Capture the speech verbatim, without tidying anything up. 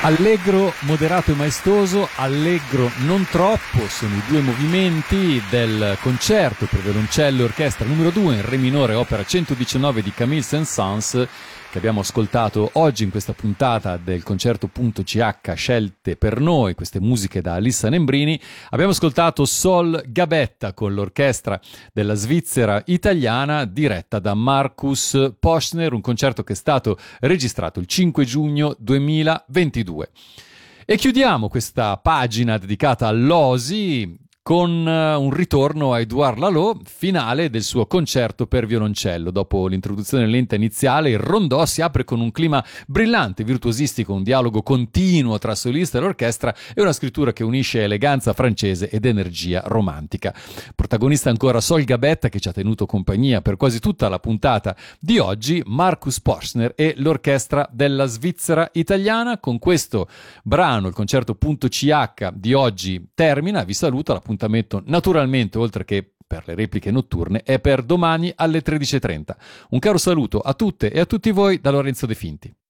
Allegro, moderato e maestoso, allegro non troppo, sono i due movimenti del concerto per violoncello e orchestra numero due in re minore, opera centodiciannove di Camille Saint-Saëns, che abbiamo ascoltato oggi in questa puntata del concerto.ch scelte per noi, queste musiche da Alissa Nembrini. Abbiamo ascoltato Sol Gabetta con l'orchestra della Svizzera italiana diretta da Markus Poschner, un concerto che è stato registrato il cinque giugno duemilaventidue. E chiudiamo questa pagina dedicata all'Osi con un ritorno a Édouard Lalo, finale del suo concerto per violoncello. Dopo l'introduzione lenta iniziale, il rondò si apre con un clima brillante, virtuosistico, un dialogo continuo tra solista e l'orchestra e una scrittura che unisce eleganza francese ed energia romantica. Protagonista ancora Sol Gabetta, che ci ha tenuto compagnia per quasi tutta la puntata di oggi, Markus Poschner e l'orchestra della Svizzera italiana. Con questo brano il concerto.ch di oggi termina, vi saluto, la appuntamento naturalmente, oltre che per le repliche notturne, è per domani alle tredici e trenta. Un caro saluto a tutte e a tutti voi da Lorenzo De Finti.